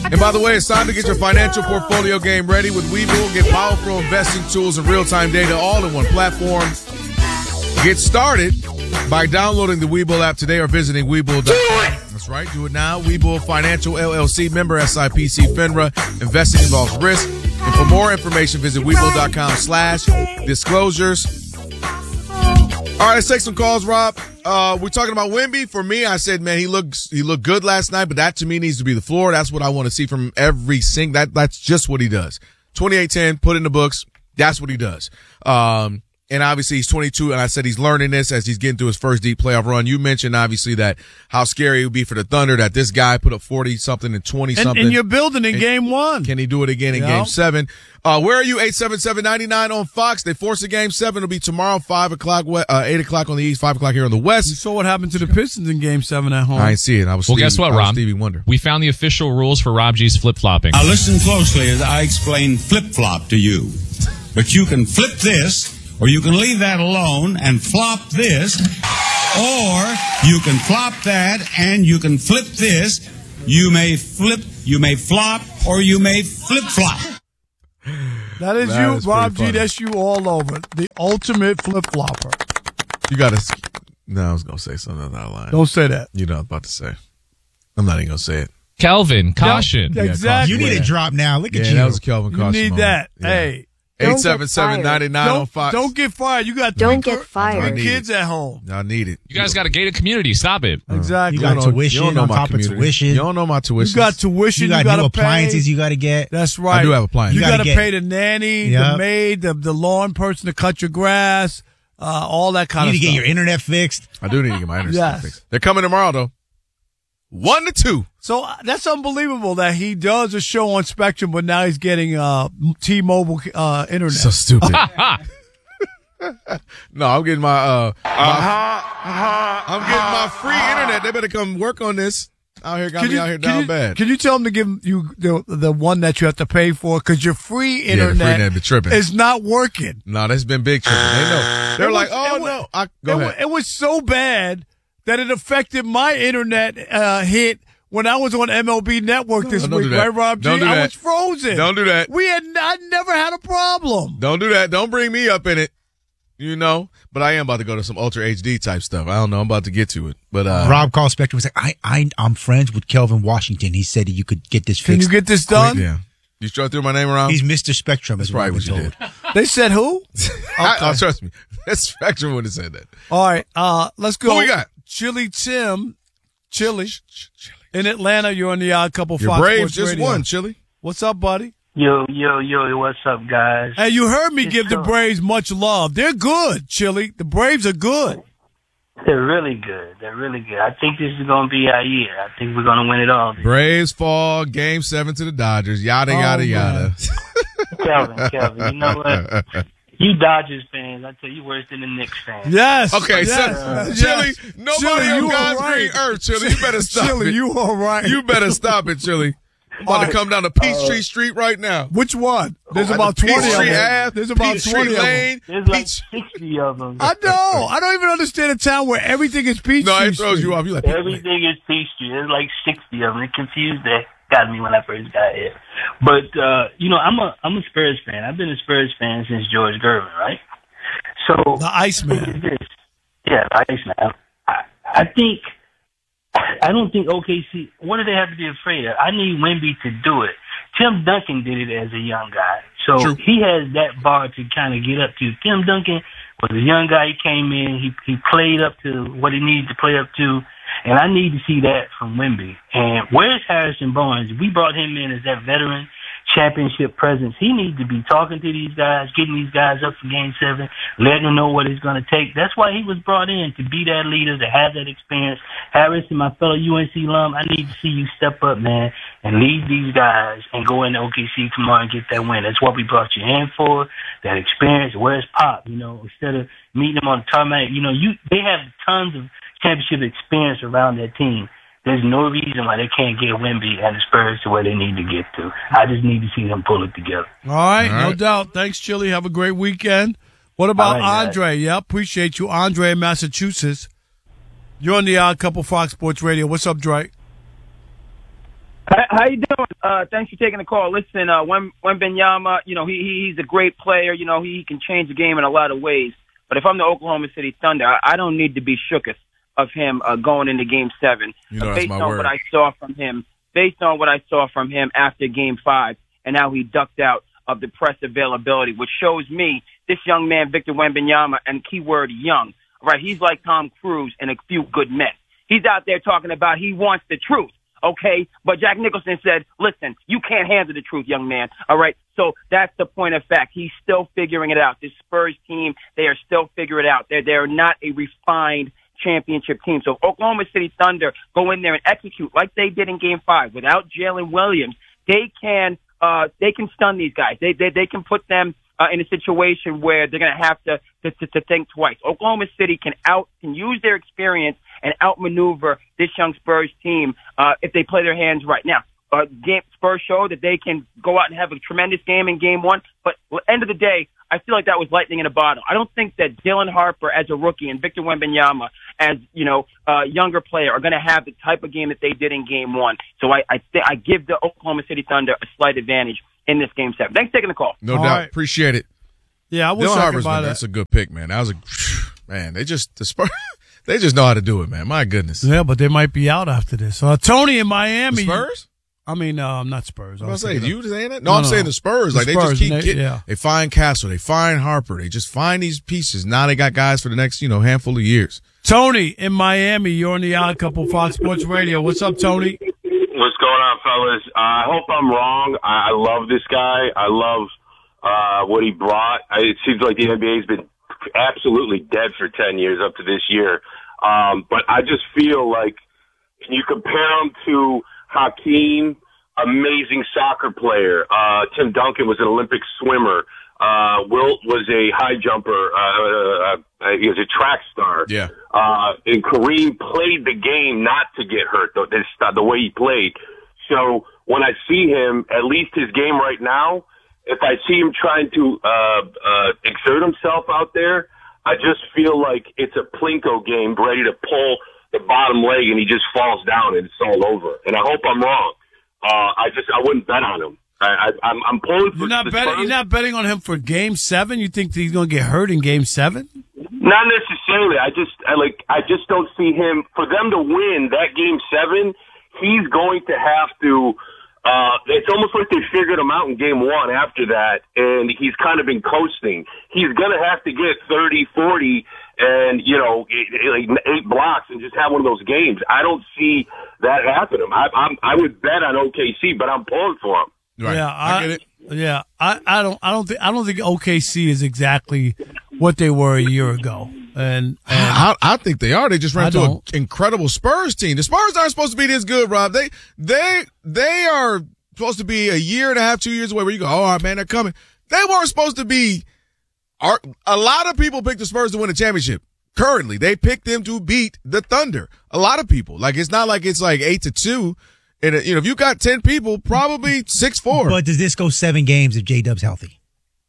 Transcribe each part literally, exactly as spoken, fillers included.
And by the way, it's time to get your financial portfolio game ready with Webull. Get powerful investing tools and real-time data all in one platform. Get started by downloading the Webull app today or visiting Webull dot com. That's right. Do it now. Webull Financial L L C, member S I P C FINRA. Investing involves risk. And for more information, visit Webull dot com slash disclosures. All right, let's take some calls, Rob. Uh, we're talking about Wemby. For me, I said, man, he looks he looked good last night, but that to me needs to be the floor. That's what I want to see from every sing. That that's just what he does. twenty-eight ten, put in the books. That's what he does. Um, and obviously he's twenty-two, and I said he's learning this as he's getting through his first deep playoff run. You mentioned obviously that how scary it would be for the Thunder that this guy put up forty something and twenty something. And, and you're building in and game one. Can he do it again in yeah. game seven? Uh, where are you? eight seven seven, nine nine on Fox. They force a game seven. It'll be tomorrow, five o'clock, uh, eight o'clock on the East, five o'clock here on the West. You saw what happened to the Pistons in game seven at home. I ain't see it. I was well, Stevie, guess what, I Rob? Stevie Wonder. We found the official rules for Rob G's flip-flopping. Now listen closely as I explain flip-flop to you. But you can flip this, or you can leave that alone and flop this, or you can flop that and you can flip this. You may flip, you may flop, or you may flip-flop. That is that you, is Rob G. That's you all over. The ultimate flip-flopper. You got to – no, I was going to say something out of line. Don't say that. You know what I was about to say. I'm not even going to say it. Kelvin, caution. Yeah, exactly. You need a drop now. Look yeah, at you. that was a Kelvin caution. You need moment. that. Yeah. Hey. eight seven seven, nine nine on Fox. Don't get fired. You got Don't three, get fired. three kids at home. I need it. You guys got a gated community. Stop it. Uh, exactly. You got you tuition you on top community. of tuition. You don't know my tuition. You got tuition. You got you new appliances pay. you got to get. That's right. I do have appliances. You, You got gotta to get- pay the nanny, Yep. the maid, the, the lawn person to cut your grass, uh, all that kind You of need to stuff. get your internet fixed. I do need to get my internet Yes. fixed. They're coming tomorrow, though. One to two. So uh, that's unbelievable that he does a show on Spectrum, but now he's getting uh, T-Mobile uh, internet. So stupid. No, I'm getting my, uh, my uh-huh, uh-huh, I'm getting my free internet. They better come work on this. Out here, got Can me you, out here can down you, bad. Can you tell them to give you the the one that you have to pay for because your free Yeah, the free internet internet be tripping. is not working? No, that's been big tripping. They know. They're It like, was- oh, it was- no. I, go it, ahead. was, it was so bad that it affected my internet uh, hit when I was on M L B Network this don't week, do that. right, Rob G? Don't do I that. was frozen. Don't do that. We had I never had a problem. Don't do that. Don't bring me up in it. You know, but I am about to go to some Ultra H D type stuff. I don't know. I'm about to get to it. But uh, Rob called Spectrum and said, I, I, I'm friends with Kelvin Washington. He said you could get this Can fixed. you get this done? yeah, you sure threw my name around. He's Mister Spectrum. That's is probably what what I've you been told. did. They said who? I, oh, trust me. That Spectrum would have said that. All right, uh, let's go. Who we got? Chili Tim, Chili in Atlanta. You're on the Odd Couple. Your Fox Braves Sports just Radio. won, Chili. What's up, buddy? Yo, yo, yo, what's up, guys? Hey, you heard me It's give the so- Braves much love. They're good, Chili. The Braves are good. They're really good. They're really good. I think this is going to be our year. I think we're going to win it all. Braves fall game seven to the Dodgers. Yada, Oh, yada, man. yada. Kelvin, Kelvin, you know what? You Dodgers fans, I tell you, worse than the Knicks fans. Yes. Okay, yes, so, yes. Chili, nobody Chili, on you God's all right. green earth, Chili. You better stop Chili, it. you all right. You better stop it, Chili. I'm about to come down to Peachtree Street right now. Which one? There's Oh, about the twenty of Peachtree them. Ave, There's about Peachtree twenty of them. Lane. There's like Peach- sixty of them. I know. I don't even understand a town where everything is peach. No, it throws you off. You like Everything is Peachtree. There's like sixty of them. It confused the heck out of me when I first got here. But, uh, you know, I'm a I'm a Spurs fan. I've been a Spurs fan since George Gervin, right? So The Iceman. look at this. Yeah, the Iceman. I, I think, I don't think O K C, what do they have to be afraid of? I need Wemby to do it. Tim Duncan did it as a young guy. So True. he has that bar to kind of get up to. Tim Duncan was a young guy. He came in. He he played up to what he needed to play up to. And I need to see that from Wemby. And where's Harrison Barnes? We brought him in as that veteran championship presence. He needs to be talking to these guys, getting these guys up for game seven, letting them know what it's going to take. That's why he was brought in, to be that leader, to have that experience. Harrison, my fellow U N C alum, I need to see you step up, man, and lead these guys and go into O K C tomorrow and get that win. That's what we brought you in for, that experience. Where's Pop? You know, instead of meeting him on the tarmac, you know, you they have tons of championship experience around that team. There's no reason why they can't get Wemby and the Spurs to where they need to get to. I just need to see them pull it together. All right, All right. no doubt. Thanks, Chili. Have a great weekend. What about All right, guys. Andre? Yeah, appreciate you. Andre in Massachusetts. You're on the Odd Couple Fox Sports Radio. What's up, Drake? How, how you doing? Uh, thanks for taking the call. Listen, uh, Wembanyama, you know, he, he he's a great player. You know, he can change the game in a lot of ways. But if I'm the Oklahoma City Thunder, I, I don't need to be shooketh of him uh, going into Game Seven. You know, uh, that's based my on word. what I saw from him, based on what I saw from him after Game Five, and how he ducked out of the press availability, which shows me this young man, Victor Wembanyama, and keyword young, right? He's like Tom Cruise and a few good men. He's out there talking about he wants the truth. Okay, but Jack Nicholson said, listen, you can't handle the truth, young man. All right, so that's the point of fact. He's still figuring it out. This Spurs team, they are still figuring it out. They're, they're not a refined championship team. So if Oklahoma City Thunder go in there and execute like they did in Game five without Jalen Williams, they can uh, they can stun these guys. They they, they can put them uh, in a situation where they're going to have to, to to think twice. Oklahoma City can out can use their experience and outmaneuver this young Spurs team uh, if they play their hands right. Now, uh, game, Spurs show that they can go out and have a tremendous game in Game One, but at the end of the day, I feel like that was lightning in a bottle. I don't think that Dylan Harper as a rookie and Victor Wembanyama as, you know, a younger player are going to have the type of game that they did in Game One. So I I, th- I give the Oklahoma City Thunder a slight advantage in this Game Seven. Thanks for taking the call. No All doubt. right. Appreciate it. Yeah, I was Dylan talking Harper's, about man, that. that's a good pick, man. That was a man. They just the Spurs. They just know how to do it, man. My goodness. Yeah, but they might be out after this. Uh, Tony in Miami. The Spurs? I mean, um, not Spurs. I was thinking saying, of- you saying that? No, No, I'm no. saying the Spurs. The Like, Spurs, they just keep they- getting, yeah. they find Castle, they find Harper, they just find these pieces. Now they got guys for the next, you know, handful of years. Tony in Miami. You're on the Odd Couple Fox Sports Radio. What's up, Tony? What's going on, fellas? Uh, I hope I'm wrong. I, I love this guy. I love uh, what he brought. I, it seems like the N B A's been absolutely dead for ten years up to this year. Um, but I just feel like can you compare him to Hakeem, amazing soccer player. Uh, Tim Duncan was an Olympic swimmer. Uh, Wilt was a high jumper. Uh, uh, he was a track star. Yeah. Uh, and Kareem played the game not to get hurt, the, the way he played. So when I see him, at least his game right now, if I see him trying to, uh, uh, exert himself out there, I just feel like it's a Plinko game ready to pull the bottom leg and he just falls down and it's all over. And I hope I'm wrong. Uh, I just, I wouldn't bet on him. I, I, I'm, I'm pulling for You're not the betting. Spurs. You're not betting on him for Game Seven. You think that he's going to get hurt in Game Seven? Not necessarily. I just, I like, I just don't see him for them to win that Game Seven. He's going to have to. Uh, it's almost like they figured him out in Game One. After that, and he's kind of been coasting. He's going to have to get thirty, forty, and you know, eight, eight, eight blocks, and just have one of those games. I don't see that happening. I, I'm, I would bet on O K C, but I'm pulling for him. Right. Yeah, I, get it. Yeah, I, I don't, I don't think, I don't think O K C is exactly what they were a year ago. And, and I, I think they are. They just ran I into an don't. incredible Spurs team. The Spurs aren't supposed to be this good, Rob. They they they are supposed to be a year and a half, two years away where you go, oh, all right, man, they're coming. They weren't supposed to be. Are, a lot of people picked the Spurs to win a championship. Currently, they picked them to beat the Thunder. A lot of people. Like, it's not like it's like eight to two. And, you know, if you got ten people, probably six four. But does this go seven games if J-Dub's healthy?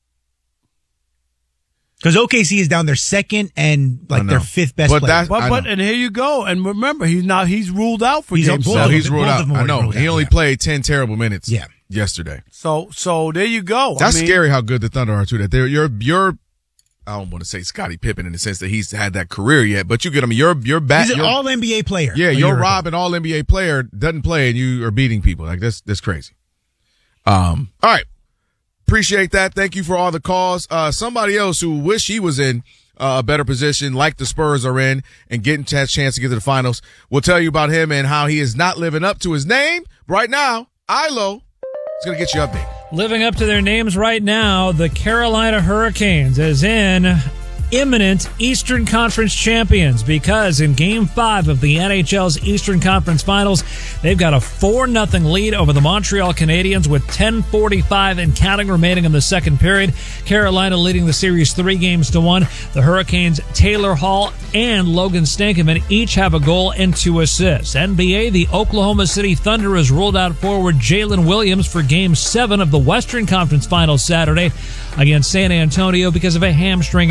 Because O K C is down their second and like I know. their fifth best But player. that's- but, I but know. and here you go. And remember, he's not. He's ruled out for He's Game on both So of Seven. them. he's ruled both out. of them I were know. ruled He out, only yeah. played ten terrible minutes Yeah. yesterday. So so there you go. That's I mean, scary how good the Thunder are too. That they're you're you're I don't want to say Scottie Pippen in the sense that he's had that career yet, but you get him. You're you're back. He's an you're, all N B A player. yeah, a you're year ago. Rob, an all N B A player, doesn't play, and you are beating people. Like that's that's crazy. Um. All right. Appreciate that. Thank you for all the calls. Uh, somebody else who wish he was in uh, a better position, like the Spurs are in, and getting a chance to get to the finals. We'll tell you about him and how he is not living up to his name right now. Ilo is going to get you updated. Living up to their names right now, the Carolina Hurricanes, as in imminent Eastern Conference champions, because in Game five of the N H L's Eastern Conference Finals, they've got a four nothing lead over the Montreal Canadiens with ten forty-five and counting remaining in the second period. Carolina leading the series three games to one. The Hurricanes, Taylor Hall and Logan Stankoven each have a goal and two assists. N B A, the Oklahoma City Thunder has ruled out forward Jalen Williams for Game seven of the Western Conference Finals Saturday against San Antonio because of a hamstring injury.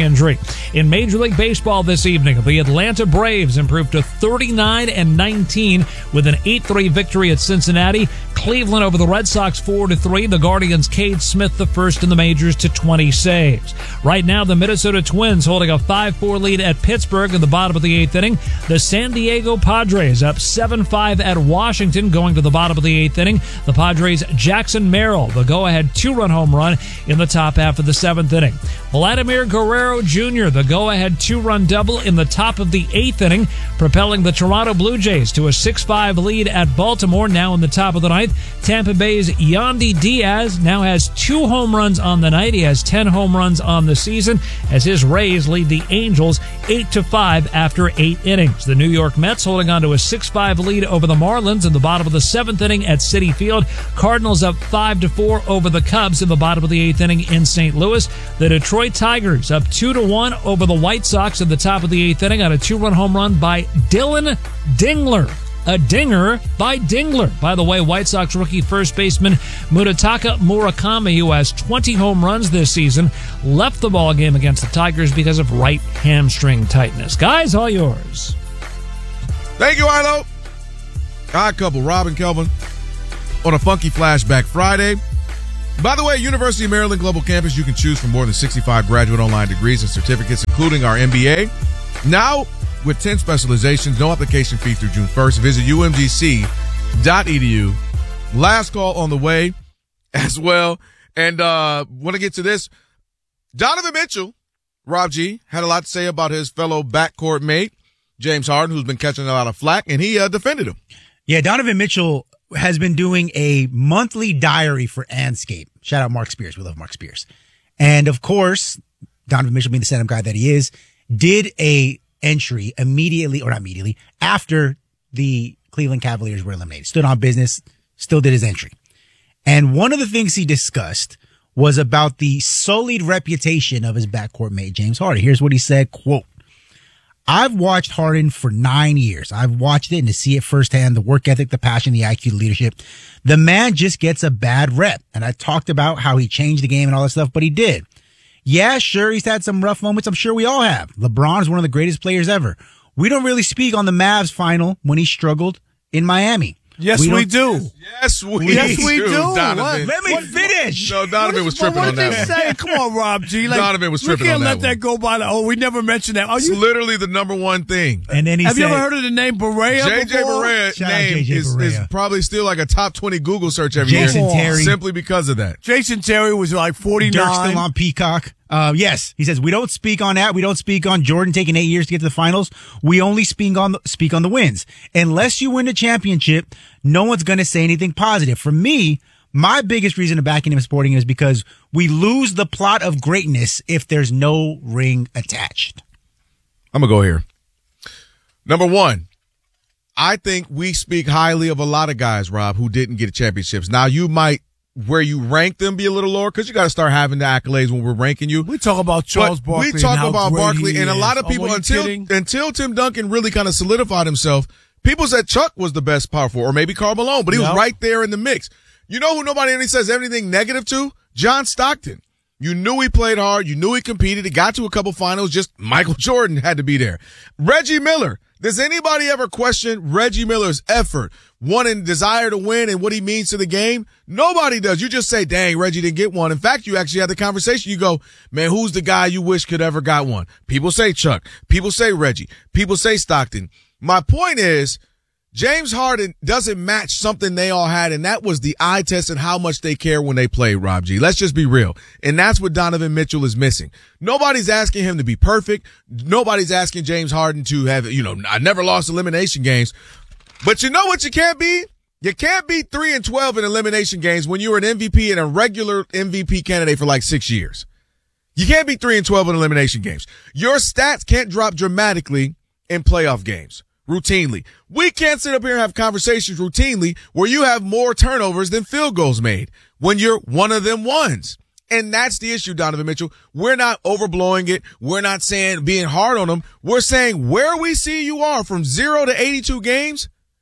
In Major League Baseball this evening, the Atlanta Braves improved to thirty-nine and nineteen with an eight three victory at Cincinnati. Cleveland over the Red Sox four to three. The Guardians' Cade Smith the first in the majors to twenty saves. Right now, the Minnesota Twins holding a five four lead at Pittsburgh in the bottom of the eighth inning. The San Diego Padres up seven five at Washington going to the bottom of the eighth inning. The Padres' Jackson Merrill, the go-ahead two-run home run in the top half of the seventh inning. Vladimir Guerrero Junior, the go-ahead two-run double in the top of the eighth inning, propelling the Toronto Blue Jays to a six five lead at Baltimore now in the top of the ninth. Tampa Bay's Yandy Diaz now has two home runs on the night. He has ten home runs on the season as his Rays lead the Angels eight to five after eight innings. The New York Mets holding on to a six five lead over the Marlins in the bottom of the seventh inning at Citi Field. Cardinals up five to four over the Cubs in the bottom of the eighth inning in Saint Louis. The Detroit Tigers up two to one over the White Sox in the top of the eighth inning on a two-run home run by Dylan Dingler. A dinger by Dingler. By the way, White Sox rookie first baseman Munetaka Murakami, who has twenty home runs this season, left the ball game against the Tigers because of right hamstring tightness. Guys, all yours. Thank you, Arlo. Odd couple, Rob and Kelvin, on a funky flashback Friday. By the way, University of Maryland Global Campus, you can choose from more than sixty-five graduate online degrees and certificates, including our M B A. Now, with ten specializations, no application fee through June first. Visit U M G C dot E D U. Last call on the way as well. And uh want to get to this. Donovan Mitchell, Rob G, had a lot to say about his fellow backcourt mate, James Harden, who's been catching a lot of flack, and he uh, defended him. Yeah, Donovan Mitchell has been doing a monthly diary for Anscape. Shout out Mark Spears. We love Mark Spears. And, of course, Donovan Mitchell, being the stand-up guy that he is, did a entry immediately, or not immediately, after the Cleveland Cavaliers were eliminated. Stood on business, still did his entry. And one of the things he discussed was about the sullied reputation of his backcourt mate, James Harden. Here's what he said, quote, I've watched Harden for nine years. I've watched it and to see it firsthand, the work ethic, the passion, the I Q, the leadership. The man just gets a bad rep. And I talked about how he changed the game and all that stuff, but he did. Yeah, sure, he's had some rough moments. I'm sure we all have. LeBron is one of the greatest players ever. We don't really speak on the Mavs final when he struggled in Miami. Yes, we, we do. Yes, we, yes, we do. do. Donovan. Let me finish. No, Donovan was tripping what on that they one. Say? Come on, Rob G. Like, Donovan was tripping on on that We can't let one. that go by. Like, oh, we never mentioned that. Are It's you, literally the number one thing. And then he have said, you ever heard of the name Barea J J before? Barea Shout out name J J is, is Barea. probably still like a top twenty Google search every Jason year. Terry. Simply because of that. Jason Terry was like forty-nine. Dirk's still on Peacock. Uh, yes, he says, we don't speak on that. We don't speak on Jordan taking eight years to get to the finals. We only speak on the, speak on the wins. Unless you win the championship, no one's going to say anything positive. For me, my biggest reason to backing him and supporting him is because we lose the plot of greatness if there's no ring attached. I'm going to go here. Number one, I think we speak highly of a lot of guys, Rob, who didn't get championships. Now, you might, where you rank them, be a little lower, because you got to start having the accolades when we're ranking you. We talk about Charles But Barkley. We talk and how about great Barkley, he and a is. lot of Oh, people, are you until kidding? until Tim Duncan really kind of solidified himself, people said Chuck was the best power forward, or maybe Karl Malone, but he Yep. was right there in the mix. You know who nobody really says anything negative to? John Stockton. You knew he played hard. You knew he competed. He got to a couple finals. Just Michael Jordan had to be there. Reggie Miller. Does anybody ever question Reggie Miller's effort, one and desire to win and what he means to the game? Nobody does. You just say, dang, Reggie didn't get one. In fact, you actually had the conversation. You go, man, who's the guy you wish could ever got one? People say Chuck. People say Reggie. People say Stockton. My point is, James Harden doesn't match something they all had, and that was the eye test and how much they care when they play, Rob G. Let's just be real. And that's what Donovan Mitchell is missing. Nobody's asking him to be perfect. Nobody's asking James Harden to have, you know, I never lost elimination games. But you know what you can't be? You can't be three and twelve in elimination games when you were an M V P and a regular M V P candidate for like six years. You can't be three and twelve in elimination games. Your stats can't drop dramatically in playoff games. Routinely. We can't sit up here and have conversations routinely where you have more turnovers than field goals made when you're one of them ones. And that's the issue, Donovan Mitchell. We're not overblowing it. We're not saying being hard on them. We're saying where we see you are from zero to eighty-two games.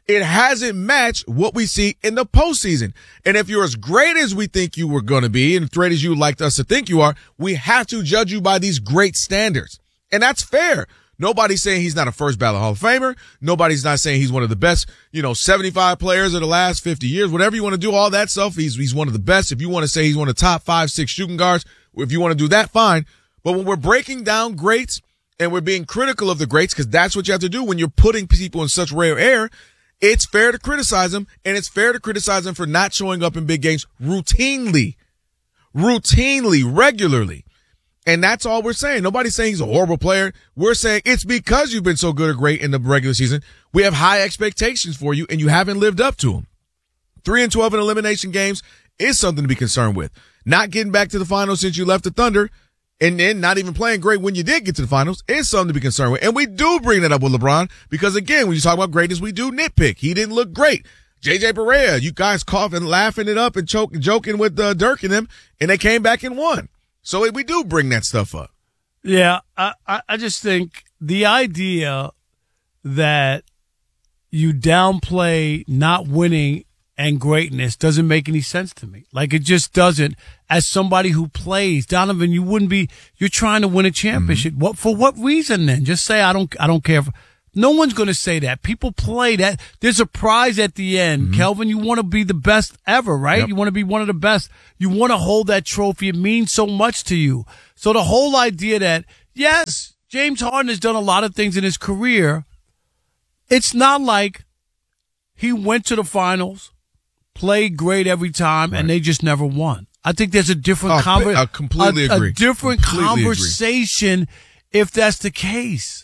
it hasn't matched what we see in the postseason. And if you're as great as we think you were going to be and as great as you like us to think you are, we have to judge you by these great standards. And that's fair. Nobody's saying he's not a first ballot Hall of Famer. Nobody's not saying he's one of the best, you know, seventy-five players of the last fifty years. Whatever you want to do, all that stuff, he's, he's one of the best. If you want to say he's one of the top five, six shooting guards, if you want to do that, fine. But when we're breaking down greats and we're being critical of the greats, because that's what you have to do when you're putting people in such rare air, it's fair to criticize them, and it's fair to criticize them for not showing up in big games routinely, routinely, regularly. And that's all we're saying. Nobody's saying he's a horrible player. We're saying it's because you've been so good or great in the regular season. We have high expectations for you, and you haven't lived up to them. Three and twelve in elimination games is something to be concerned with. Not getting back to the finals since you left the Thunder, and then not even playing great when you did get to the finals is something to be concerned with. And we do bring that up with LeBron because, again, when you talk about greatness, we do nitpick. He didn't look great. J J Barea, you guys coughing, laughing it up and choking, joking with uh, Dirk and them, and they came back and won. So we do bring that stuff up. Yeah, I, I just think the idea that you downplay not winning and greatness doesn't make any sense to me. Like, it just doesn't. As somebody who plays, Donovan, you wouldn't be, you're trying to win a championship. Mm-hmm. What, for what reason then? Just say, I don't, I don't care. For, no one's going to say that. People play that. There's a prize at the end. Mm-hmm. Kelvin, you want to be the best ever, right? Yep. You want to be one of the best. You want to hold that trophy. It means so much to you. So the whole idea that, yes, James Harden has done a lot of things in his career. It's not like he went to the finals, played great every time, right, and they just never won. I think there's a different, oh, conver- I completely a, agree. a different completely conversation agree. If that's the case.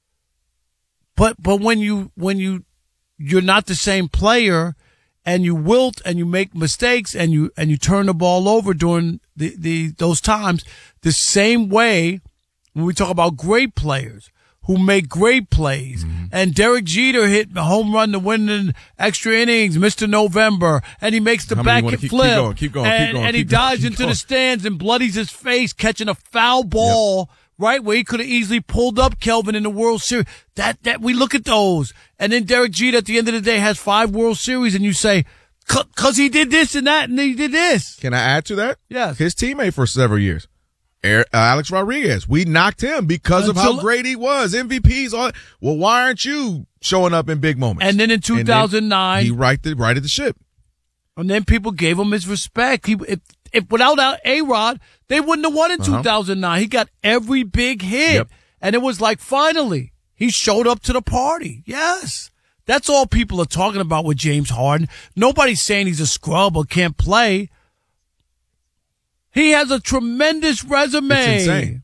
But but when you when you you're not the same player and you wilt and you make mistakes and you and you turn the ball over during the, the those times, the same way when we talk about great players who make great plays, mm-hmm, and Derek Jeter hit a home run to win in extra innings, Mister November, and he makes the back and keep, flip, keep going, keep going, and, keep going, and he keep going, dives keep into going. the stands and bloodies his face catching a foul ball. Yep. Right, where he could have easily pulled up Kelvin in the World Series. That that we look at those, and then Derek Jeter at the end of the day has five World Series, and you say, "Cause he did this and that, and he did this." Can I add to that? Yes. His teammate for several years, Alex Rodriguez. We knocked him because Until, of how great he was. M V Ps. All, well, why aren't you showing up in big moments? And then in two thousand nine, he righted righted the ship, and then people gave him his respect. He if, if without A-Rod, they wouldn't have won in uh-huh. two thousand nine. He got every big hit. Yep. And it was like, finally, he showed up to the party. Yes. That's all people are talking about with James Harden. Nobody's saying he's a scrub or can't play. He has a tremendous resume. It's insane.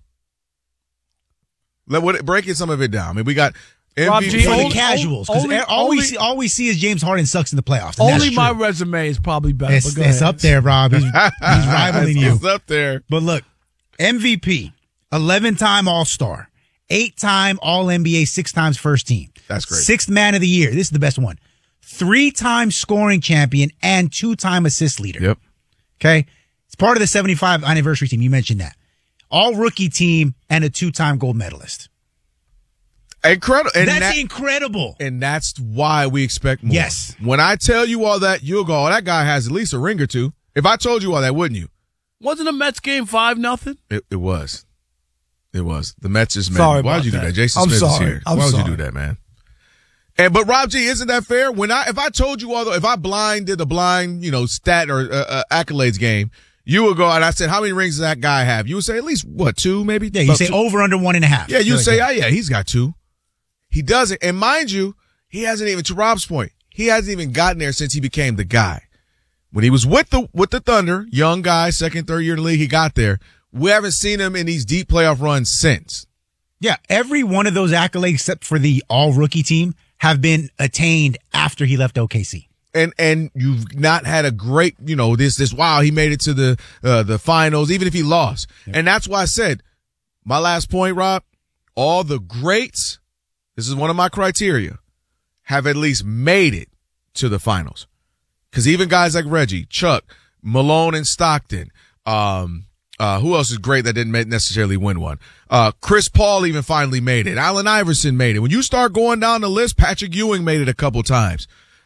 Let, what, breaking some of it down. I mean, we got M V P for the casuals, because all we see, all we see is James Harden sucks in the playoffs. Only my resume is probably better. It's, it's up there, Rob. He's, he's rivaling you. It's up there. But look, M V P, eleven-time All-Star, eight-time All N B A, six times first team. That's great. Sixth man of the year. This is the best one. Three-time scoring champion and two-time assist leader. Yep. Okay? It's part of the seventy-five anniversary team. You mentioned that. All-rookie team and a two-time gold medalist. Incredible. And that's that, incredible. And that's why we expect more. Yes. When I tell you all that, you'll go, oh, that guy has at least a ring or two. If I told you all that, wouldn't you? Wasn't the Mets game five nothing? It, it was. It was. The Mets is mad. Sorry Why'd you that. do that? Jason I'm Smith sorry. is here. I'm Why would sorry. you do that, man? And but Rob G, isn't that fair? When I if I told you all the if I blind did a blind, you know, stat or uh, uh, accolades game, you would go and I said, how many rings does that guy have? You would say at least what, two, maybe? Yeah, you say two? Over under one and a half. Yeah, you say, oh yeah, he's got two. He doesn't. And mind you, he hasn't even, to Rob's point, he hasn't even gotten there since he became the guy. When he was with the with the Thunder, young guy, second, third year in the league, he got there. We haven't seen him in these deep playoff runs since. Yeah, every one of those accolades except for the all-rookie team have been attained after he left O K C. And and you've not had a great, you know, this, this wow, he made it to the uh, the finals, even if he lost. Yeah. And that's why I said, my last point, Rob, all the greats, this is one of my criteria, have at least made it to the finals. Because even guys like Reggie, Chuck, Malone, and Stockton, um, uh, who else is great that didn't necessarily win one? Uh, Chris Paul even finally made it. Allen Iverson made it. When you start going down the list, Patrick Ewing made it a couple times.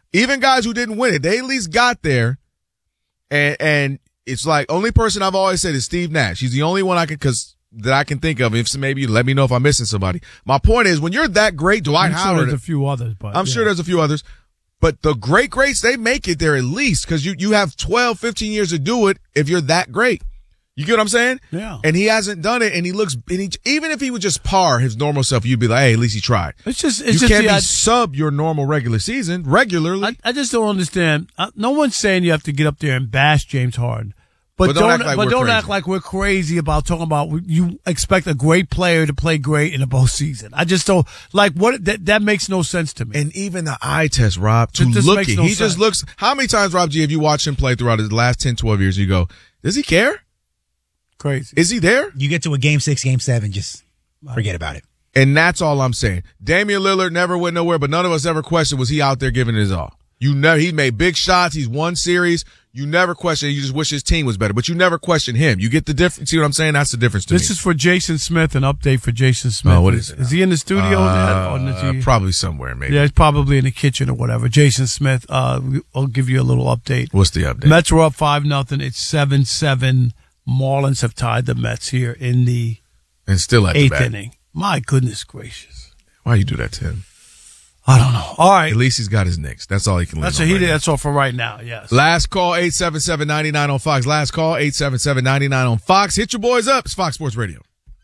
Even guys who didn't win it, they at least got there. And and it's like, only person I've always said is Steve Nash. He's the only one I can, cause that I can think of. If so, maybe you let me know if I'm missing somebody. My point is, when you're that great, Dwight I'm Howard. Sure there's a few others, but I'm yeah. sure there's a few others. But the great greats, they make it there at least, because you, you have twelve, fifteen years to do it if you're that great. You get what I'm saying? Yeah. And he hasn't done it, and he looks, and he, even if he would just par his normal self, you'd be like, hey, at least he tried. It's just, it's you just can't the, be I, sub your normal regular season regularly. I, I just don't understand. Uh, no one's saying you have to get up there and bash James Harden. But, But don't don't, act like but we're don't crazy. act like we're crazy about talking about you expect a great player to play great in a postseason. I just don't like what that that makes no sense to me. And even the eye test, Rob, to It just look makes at, no he sense. just looks. How many times, Rob G, have you watched him play throughout his last ten, twelve years? You go, does he care? Crazy. Is he there? You get to a game six, game seven, just forget about it. And that's all I'm saying. Damian Lillard never went nowhere, but none of us ever questioned, was he out there giving it his all? You never, he made big shots. He's won series. You never question it. You just wish his team was better, but you never question him. You get the difference. See what I'm saying? That's the difference to This me. is for Jason Smith. An update for Jason Smith. Oh, what is it Is he in the studio? Uh, or is he- probably somewhere, maybe. Yeah, he's probably in the kitchen or whatever. Jason Smith. Uh, I'll give you a little update. What's the update? Mets are up five nothing. It's seven seven. Marlins have tied the Mets here in the And still at the eighth bat. inning. My goodness gracious. Why you do that to him? I don't know. All right. At least he's got his Knicks. That's all he can live That's on what he right did. now. That's all for right now. Yes. Last call, eight seven seven, nine nine on Fox. Last call, eight seven seven, nine nine on Fox. Hit your boys up. It's Fox Sports Radio.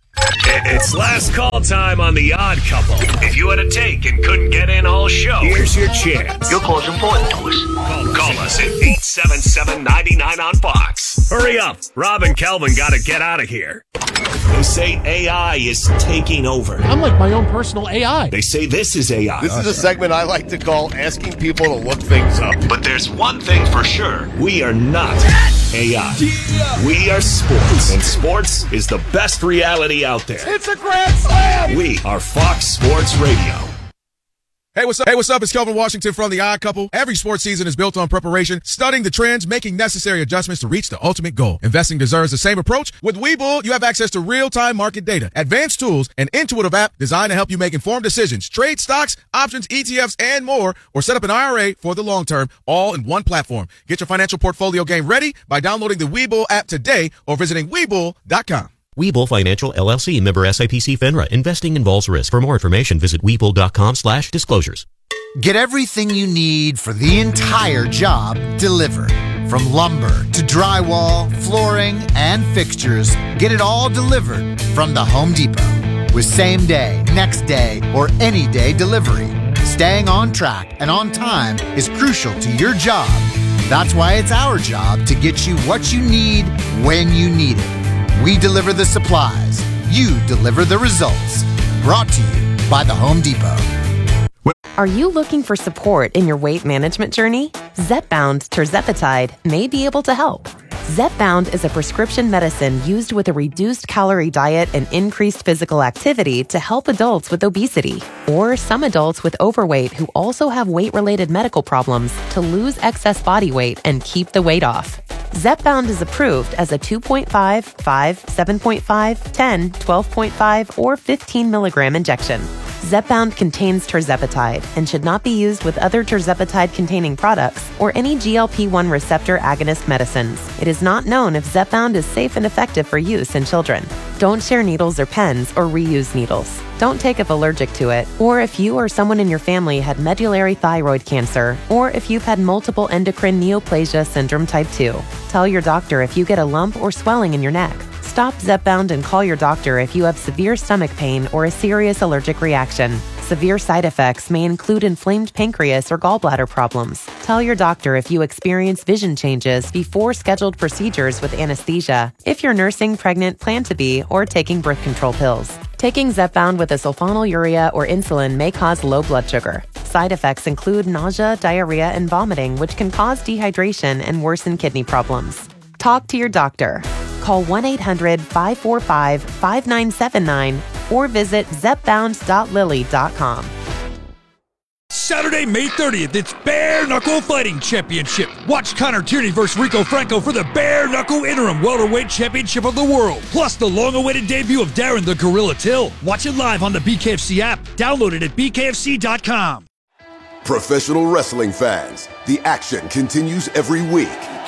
It's last call time on The Odd Couple. If you had a take and couldn't get in all show, here's your chance. Your call's important to us. Call, call us at eight seven seven, nine nine on Fox. Hurry up. Rob and Kelvin got to get out of here. They say A I is taking over. I'm like my own personal A I. They say this is A I. This is a segment I like to call asking people to look things up. But there's one thing for sure. We are not A I. We are sports. And sports is the best reality out there. It's a grand slam! We are Fox Sports Radio. Hey, what's up? Hey, what's up? It's Kelvin Washington from The Odd Couple. Every sports season is built on preparation, studying the trends, making necessary adjustments to reach the ultimate goal. Investing deserves the same approach. With Webull, you have access to real-time market data, advanced tools, an intuitive app designed to help you make informed decisions, trade stocks, options, E T Fs, and more, or set up an I R A for the long term, all in one platform. Get your financial portfolio game ready by downloading the Webull app today or visiting Webull dot com. Webull Financial, L L C, member S I P C FINRA. Investing involves risk. For more information, visit Webull.com slash disclosures. Get everything you need for the entire job delivered. From lumber to drywall, flooring, and fixtures, get it all delivered from the Home Depot. With same day, next day, or any day delivery, staying on track and on time is crucial to your job. That's why it's our job to get you what you need when you need it. We deliver the supplies. You deliver the results. Brought to you by the Home Depot. Are you looking for support in your weight management journey? Zepbound Tirzepatide may be able to help. Zepbound is a prescription medicine used with a reduced calorie diet and increased physical activity to help adults with obesity or some adults with overweight who also have weight-related medical problems to lose excess body weight and keep the weight off. Zepbound is approved as a two point five, five, seven point five, ten, twelve point five, or fifteen milligram injection. Zepbound contains tirzepatide and should not be used with other tirzepatide-containing products or any G L P one receptor agonist medicines. It is not known if Zepbound is safe and effective for use in children. Don't share needles or pens or reuse needles. Don't take if allergic to it, or if you or someone in your family had medullary thyroid cancer, or if you've had multiple endocrine neoplasia syndrome type two. Tell your doctor if you get a lump or swelling in your neck. Stop Zepbound and call your doctor if you have severe stomach pain or a serious allergic reaction. Severe side effects may include inflamed pancreas or gallbladder problems. Tell your doctor if you experience vision changes before scheduled procedures with anesthesia, if you're nursing, pregnant, plan to be, or taking birth control pills. Taking Zepbound with a sulfonylurea or insulin may cause low blood sugar. Side effects include nausea, diarrhea, and vomiting, which can cause dehydration and worsen kidney problems. Talk to your doctor. Call one eight hundred, five four five, five nine seven nine or visit zepbound dot lilly dot com. Saturday, May thirtieth, it's Bare Knuckle Fighting Championship. Watch Connor Tierney versus Rico Franco for the Bare Knuckle Interim Welterweight Championship of the World. Plus the long-awaited debut of Darren the Gorilla Till. Watch it live on the B K F C app. Download it at b k f c dot com. Professional wrestling fans, the action continues every week.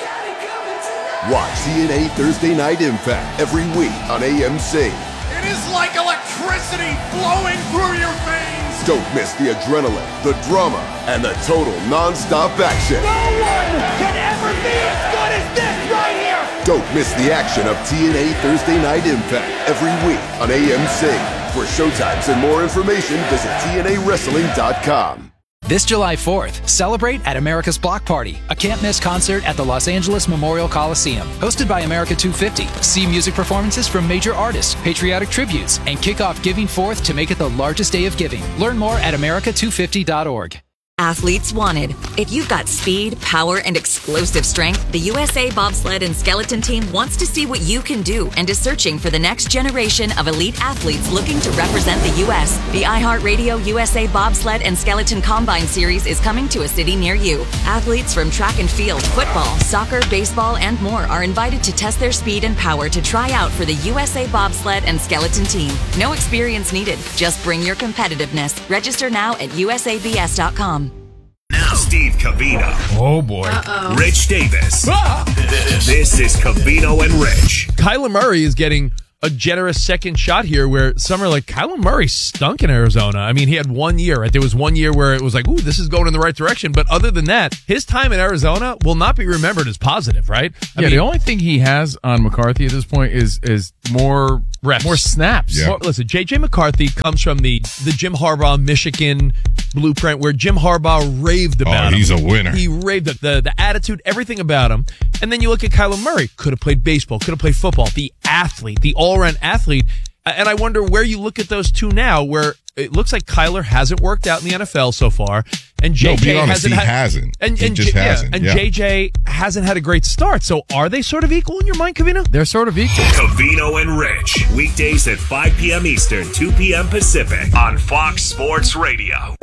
Watch T N A Thursday Night Impact every week on A M C. It is like electricity flowing through your veins. Don't miss the adrenaline, the drama, and the total non-stop action. No one can ever be as good as this right here. Don't miss the action of T N A Thursday Night Impact every week on A M C. For showtimes and more information, visit T N A wrestling dot com. This July fourth, celebrate at America's Block Party, a can't-miss concert at the Los Angeles Memorial Coliseum. Hosted by America two fifty, see music performances from major artists, patriotic tributes, and kick off Giving Fourth to make it the largest day of giving. Learn more at America two fifty dot org. Athletes wanted. If you've got speed, power, and explosive strength, the U S A Bobsled and Skeleton Team wants to see what you can do and is searching for the next generation of elite athletes looking to represent the U S The iHeartRadio U S A Bobsled and Skeleton Combine Series is coming to a city near you. Athletes from track and field, football, soccer, baseball, and more are invited to test their speed and power to try out for the U S A Bobsled and Skeleton Team. No experience needed. Just bring your competitiveness. Register now at U S A B S dot com. Now, Steve Cavino. Oh, boy. Uh-oh. Rich Davis. Ah! This is Cavino and Rich. Kyler Murray is getting a generous second shot here where some are like, Kyler Murray stunk in Arizona. I mean, he had one year, right? There was one year where it was like, ooh, this is going in the right direction. But other than that, his time in Arizona will not be remembered as positive, right? I yeah, mean, the only thing he has on McCarthy at this point is is more reps, more snaps. Yeah. More, listen, J J McCarthy comes from the the Jim Harbaugh Michigan blueprint where Jim Harbaugh raved about oh, he's him. a winner. He raved the, the the attitude, everything about him. And then you look at Kyler Murray, could have played baseball, could have played football, the athlete, the all-around athlete. And I wonder where you look at those two now, where it looks like Kyler hasn't worked out in the N F L so far, and J J no, be honest, hasn't. He had, hasn't. And, he and just J, hasn't. Yeah, and yeah. J J hasn't had a great start. So are they sort of equal in your mind, Cavino? They're sort of equal. Cavino and Rich, weekdays at five p.m. Eastern, two p.m. Pacific on Fox Sports Radio.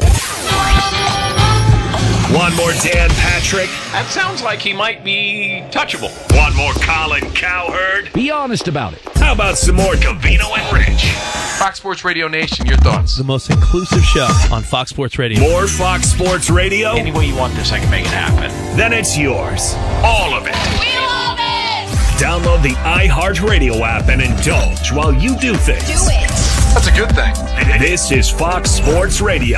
One more Dan Patrick. That sounds like he might be touchable. One more Colin Cowherd. Be honest about it. How about some more Cavino and Rich? Fox Sports Radio Nation, your thoughts. The most inclusive show on Fox Sports Radio. More Fox Sports Radio? Any way you want this, I can make it happen. Then it's yours. All of it. We love it! Download the iHeartRadio app and indulge while you do things. Do it. That's a good thing. This is Fox Sports Radio.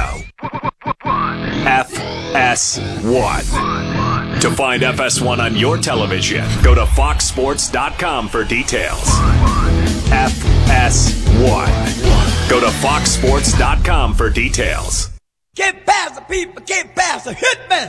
F S one. To find F S one on your television, go to fox sports dot com for details. F S one. Go to fox sports dot com for details. Get past the people, get past the hitman.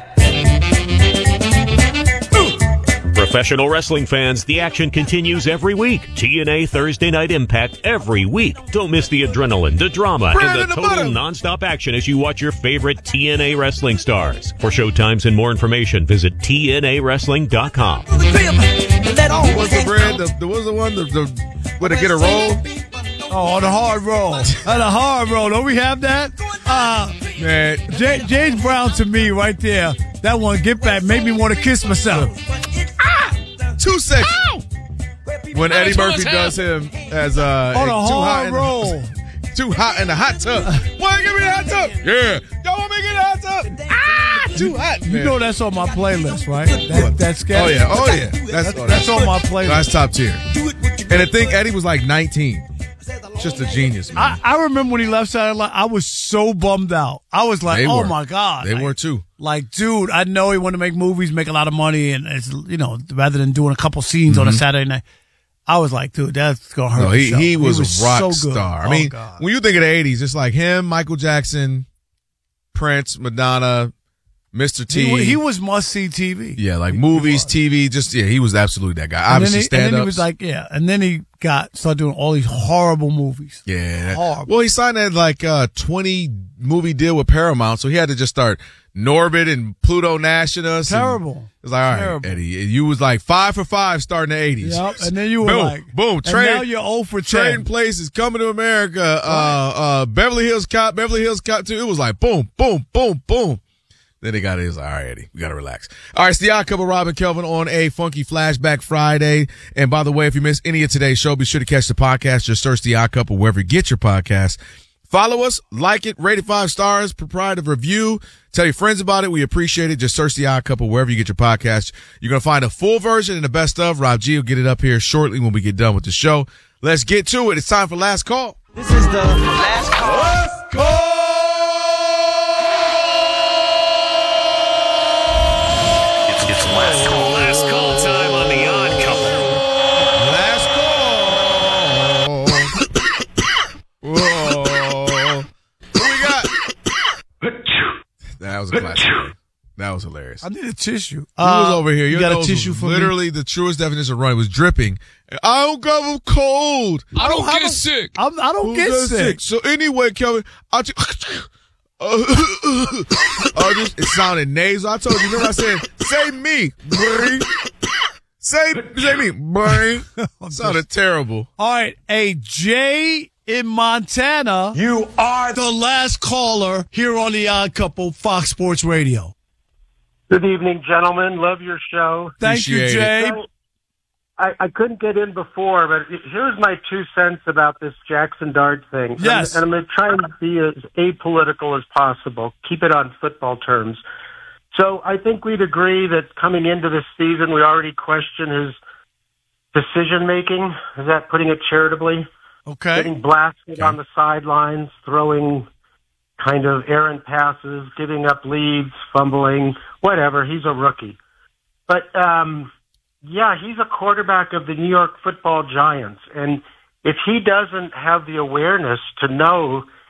Professional wrestling fans, the action continues every week. T N A Thursday Night Impact every week. Don't miss the adrenaline, the drama, Brandon and the the total bottom. nonstop action as you watch your favorite T N A wrestling stars. For showtimes and more information, visit T N A wrestling dot com. What's the brand? The, the, what's the one? The, the, where to get a roll? Oh, the hard roll. Uh, the hard roll. Don't we have that? Uh, Man, J- James Brown to me right there. That one, get back, made me want to kiss myself. two seconds. Ow! When Oh, Eddie it's Murphy on does him as uh, On a too hot hard in roll. the, too hot in the hot tub. Why give me the hot tub? Yeah, don't want me to get in the hot tub. Ah, too hot. Man. You know that's on my playlist, right? That, that sketch. Oh yeah, oh yeah. That's oh, That's on my playlist. That's top tier. And I think Eddie was like nineteen. Just a genius, man. I, I remember when he left Saturday Night Live, I was so bummed out. I was like, They oh were. my God. They like, were too. Like, dude, I know he wanted to make movies, make a lot of money, and it's, you know, rather than doing a couple scenes on a Mhm. Saturday night. I was like, dude, that's going to hurt No, the he, show. he was a rock so good. star. I Oh, mean, God. when you think of the eighties, it's like him, Michael Jackson, Prince, Madonna, Mister T. He, wa- he was must-see T V. yeah, like movies, T V, just, yeah, he was absolutely that guy. And then, Obviously, he, and then stand-ups. he was like, yeah. And then he got started doing all these horrible movies. Yeah. Horrible. Well, he signed that like uh twenty movie deal with Paramount, so he had to just start Norbit and Pluto National. Terrible. It's like, all right, Terrible. Eddie, you was like five for five starting the eighties. Yep. And then you were boom, like, boom, and trade. now you're oh for ten. Trading Places, Coming to America, uh, uh, Beverly Hills Cop, Beverly Hills Cop two. It was like boom, boom, boom, boom. Then they got it. It was like, all right, Eddie, we got to relax. All right, it's the Odd Couple, Rob and Kelvin on a funky flashback Friday. And by the way, if you missed any of today's show, be sure to catch the podcast. Just search the Odd Couple wherever you get your podcasts. Follow us, like it, rate it five stars, provide a review. Tell your friends about it. We appreciate it. Just search The Odd Couple wherever you get your podcast. You're going to find a full version and the best of. Rob G will get it up here shortly when we get done with the show. Let's get to it. It's time for Last Call. This is the Last Call. Last Call! It's, it's last call. Last call time on The Odd Couple. Whoa. Who we got? That was a classic. That was hilarious. I need a tissue. He was over here. You Your got a nose tissue was for me? literally the truest definition of running. It was dripping. I don't got a cold. I don't have get a- sick. I'm, I don't Who get gets sick. So anyway, Kelvin, I just, I just, it sounded nasal. I told you, remember I said, say me, brain. Say, say me, brain. Sounded terrible. All right, a Jay in Montana. You are the last caller here on The Odd Couple, Fox Sports Radio. Good evening, gentlemen. Love your show. Thank you, Jay. I, I couldn't get in before, but here's my two cents about this Jackson Dart thing. Yes. And, and I'm going to try and be as apolitical as possible. Keep it on football terms. So I think we'd agree that coming into this season, we already question his decision-making. Is that putting it charitably? Okay. Getting blasted on the sidelines, throwing kind of errant passes, giving up leads, fumbling, whatever. He's a rookie. But, um, yeah, he's a quarterback of the New York Football Giants. And if he doesn't have the awareness to know